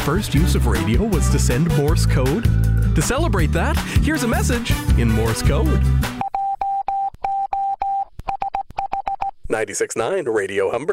first use of radio was to send Morse code? To celebrate that, here's a message in Morse code. 96.9 Radio Humber.